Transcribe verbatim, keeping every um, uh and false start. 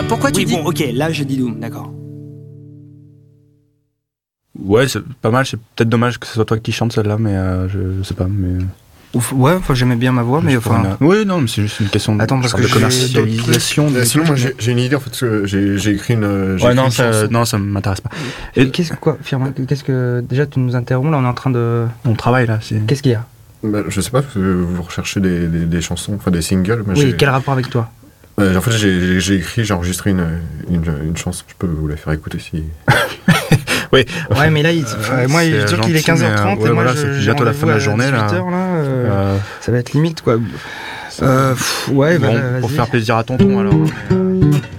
pourquoi tu oui, dis... bon, ok, là je dis Doom, d'accord. Ouais, c'est pas mal. C'est peut-être dommage que ce soit toi qui chante celle-là, mais euh, je, je sais pas. Mais Ouf, ouais, enfin, j'aimais bien ma voix, mais enfin. Une... Oui, non, mais c'est juste une question de, Attends, parce que de j'ai commercialisation. Euh, sinon, moi, j'ai, j'ai une idée. En fait, j'ai, j'ai écrit une. J'ai Ouais, écrit non, une ça, chanson. non, ça m'intéresse pas. Et qu'est-ce que quoi, Firmin, qu'est-ce que déjà tu nous interromps là, on est en train de. On travaille là. C'est... Qu'est-ce qu'il y a? Bah, je sais pas, parce que vous recherchez des, des, des chansons, enfin des singles. Moi, Oui, j'ai... quel rapport avec toi? Euh, en fait, j'ai, j'ai écrit, j'ai enregistré une, une, une chanson. Je peux vous la faire écouter si. Oui. Ouais, mais là, il, euh, moi, je dis qu'il est quinze heures trente ouais, et moi, voilà, je, c'est j'ai bientôt la fin de la journée là. dix-huit heures, là euh, euh... Ça va être limite quoi. Euh, pff, ouais, bon, bah, pour vas-y. faire plaisir à tonton alors.